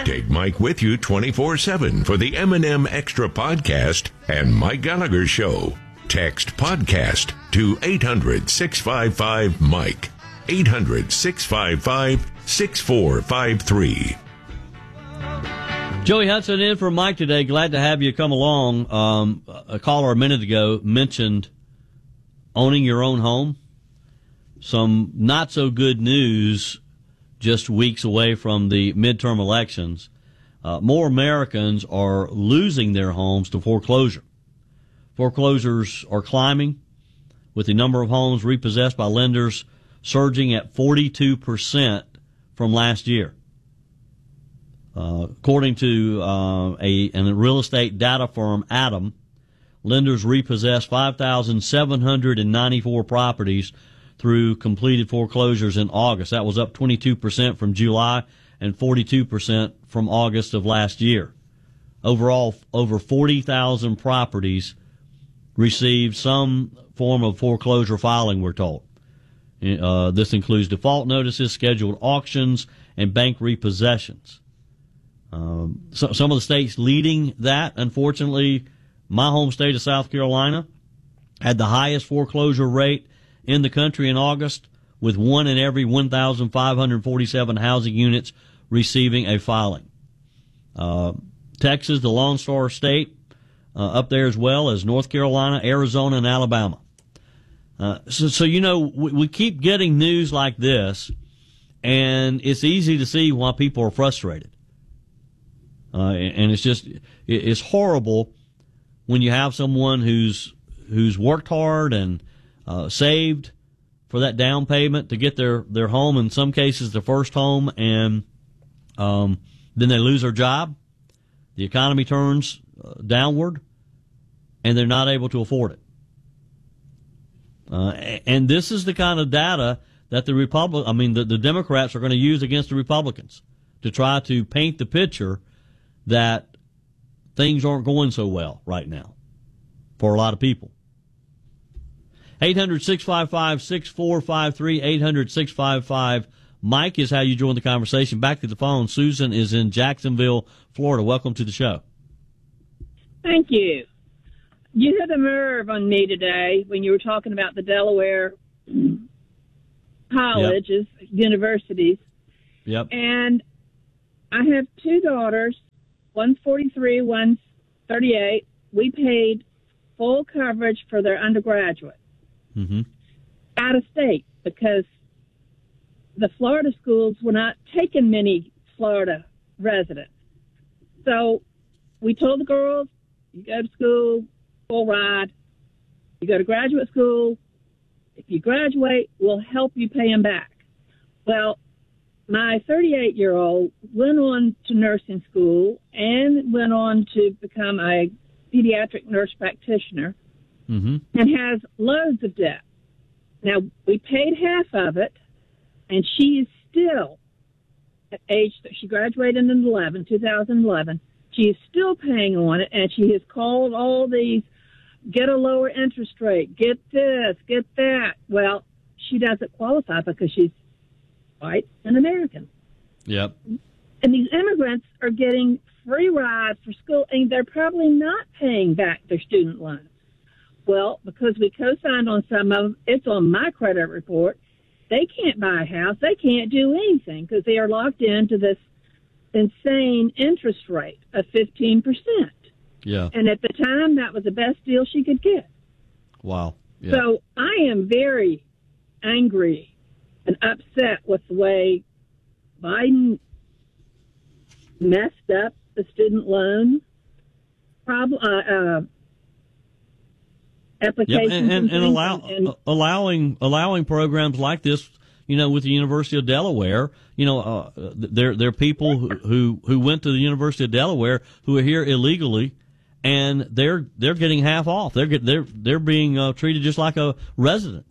Take Mike with you 24/7 for the M&M Extra Podcast and Mike Gallagher Show. Text podcast to 800-655-MIKE. 800-655-6453. Joey Hudson in for Mike today. Glad to have you come along. A caller a minute ago mentioned owning your own home. Some not so good news just weeks away from the midterm elections. More Americans are losing their homes to foreclosure. Foreclosures are climbing, with the number of homes repossessed by lenders surging at 42% from last year. According to a real estate data firm, Adam, lenders repossessed 5,794 properties through completed foreclosures in August. That was up 22% from July and 42% from August of last year. Overall, over 40,000 properties received some form of foreclosure filing, we're told. This includes default notices, scheduled auctions, and bank repossessions. Some of the states leading that, unfortunately, my home state of South Carolina had the highest foreclosure rate in the country in August, with 1 in every 1,547 housing units receiving a filing. Texas, the Lone Star State, up there as well as North Carolina, Arizona, and Alabama. So we keep getting news like this, and it's easy to see why people are frustrated. And it's horrible when you have someone who's worked hard and saved for that down payment to get their home, in some cases their first home, and then they lose their job. The economy turns downward, and they're not able to afford it. And this is the kind of data that the Democrats are going to use against the Republicans to try to paint the picture that things aren't going so well right now for a lot of people. 800-655-6453, 800-655-MIKE is how you join the conversation. Back to the phone. Susan is in Jacksonville, Florida. Welcome to the show. Thank you. You had the nerve on me today when you were talking about the Delaware colleges, universities. Yep. And I have two daughters, one's 43, one's 38. We paid full coverage for their undergraduate out of state because the Florida schools were not taking many Florida residents. So we told the girls, you go to school, full ride. You go to graduate school. If you graduate, we'll help you pay them back. Well, my 38-year-old went on to nursing school and went on to become a pediatric nurse practitioner and has loads of debt. Now, we paid half of it, and she is still at age, she graduated in 2011. She is still paying on it, and she has called all these, get a lower interest rate, get this, get that. Well, she doesn't qualify because she's white and American. Yep. And these immigrants are getting free rides for school, and they're probably not paying back their student loans. Well, because we co-signed on some of them, it's on my credit report. They can't buy a house. They can't do anything because they are locked into this insane interest rate of 15%. Yeah. And at the time, that was the best deal she could get. Wow. Yeah. So I am very angry and upset with the way Biden messed up the student loan problem, applications. Yep. And allowing programs like this, with the University of Delaware, there are people who went to the University of Delaware who are here illegally, and they're getting half off. They're being treated just like a resident.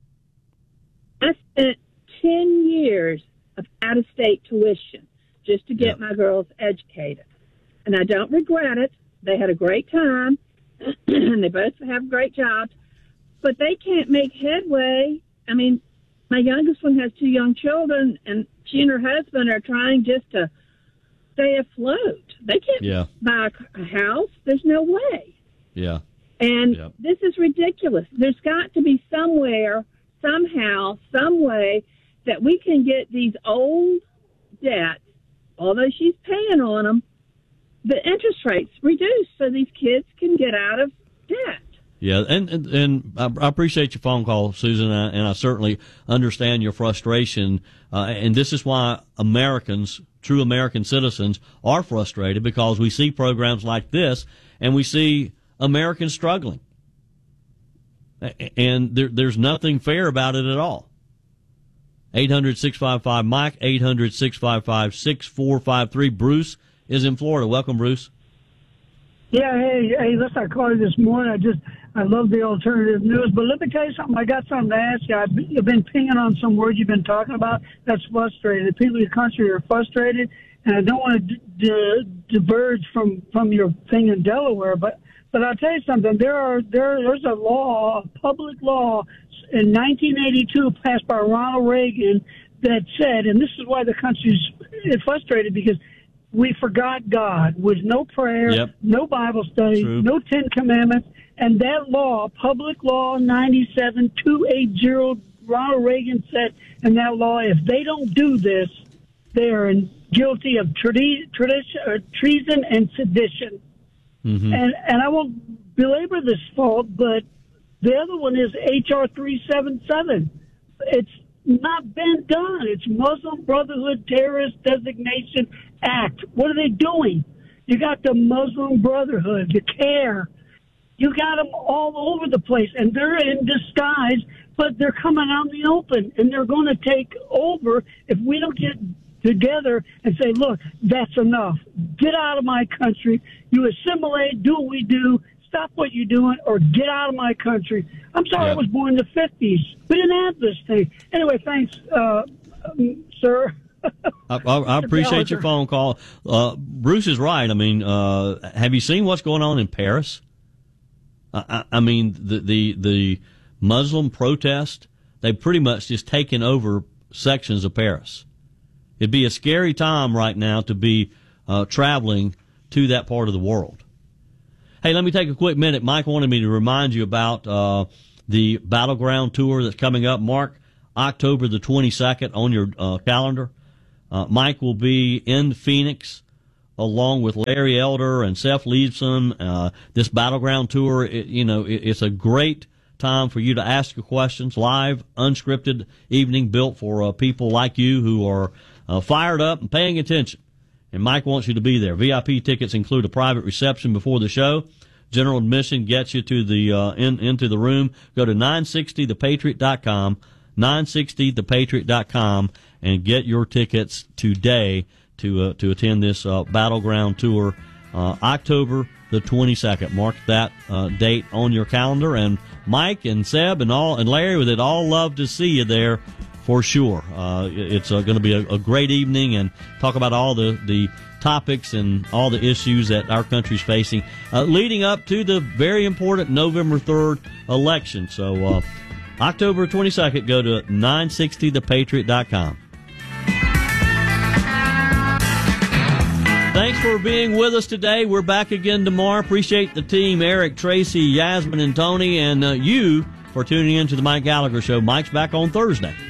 I spent 10 years of out-of-state tuition just to get my girls educated, and I don't regret it. They had a great time, and they both have great jobs, but they can't make headway. I mean, my youngest one has 2 young children, and she and her husband are trying just to stay afloat. They can't buy a house. There's no way. Yeah. And this is ridiculous. There's got to be somewhere, somehow, some way that we can get these old debts, although she's paying on them, the interest rates reduced so these kids can get out of debt. Yeah, and I appreciate your phone call, Susan, and I certainly understand your frustration. And this is why Americans, true American citizens, are frustrated, because we see programs like this and we see Americans struggling. And there's nothing fair about it at all. 800-655-MIKE, 800-655-6453. Bruce is in Florida. Welcome, Bruce. Yeah, hey, listen, I called you this morning. I love the alternative news, but let me tell you something. I got something to ask you. I've been pinging on some words you've been talking about. That's frustrated. The people in the country are frustrated, and I don't want to diverge from your thing in Delaware, but I'll tell you something. There's a law, a public law, in 1982 passed by Ronald Reagan that said, and this is why the country's frustrated, because we forgot God with no prayer, no Bible study, no Ten Commandments, and that law, Public Law 97-280, Ronald Reagan said in that law, if they don't do this, they are guilty of treason and sedition. Mm-hmm. And I won't belabor this fault, but the other one is H.R. 377. It's not been done. It's Muslim Brotherhood Terrorist Designation Act. What are they doing? You got the Muslim Brotherhood, the CARE. You got them all over the place, and they're in disguise, but they're coming out in the open, and they're going to take over if we don't get together and say, look, that's enough. Get out of my country. You assimilate, do what we do, stop what you're doing, or get out of my country. I'm sorry, I was born in the 50s. We didn't have this thing. Anyway, thanks, sir. I appreciate your phone call. Bruce is right. I mean, have you seen what's going on in Paris? I mean, the Muslim protest, they've pretty much just taken over sections of Paris. It'd be a scary time right now to be traveling to that part of the world. Hey, let me take a quick minute. Mike wanted me to remind you about the Battleground Tour that's coming up. Mark October the 22nd on your calendar. Mike will be in Phoenix along with Larry Elder and Seth Leibson. This Battleground Tour, it's a great time for you to ask your questions. Live, unscripted evening built for people like you who are fired up and paying attention. And Mike wants you to be there. VIP tickets include a private reception before the show. General admission gets you to the into the room. Go to 960thepatriot.com, 960thepatriot.com, and get your tickets today to attend this Battleground Tour, October the 22nd. Mark that date on your calendar. And Mike and Seb and Larry, would all love to see you there for sure. It's going to be a great evening, and talk about all the topics and all the issues that our country's facing leading up to the very important November 3rd election. So October 22nd, go to 960thepatriot.com. Thanks for being with us today. We're back again tomorrow. Appreciate the team, Eric, Tracy, Yasmin, and Tony, and you for tuning in to the Mike Gallagher Show. Mike's back on Thursday.